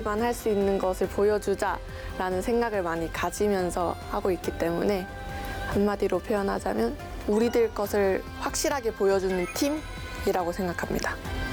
우리끼리만 할 수 있는 것을 보여주자라는 생각을 많이 가지면서 하고 있기 때문에 한마디로 표현하자면 우리들 것을 확실하게 보여주는 팀이라고 생각합니다.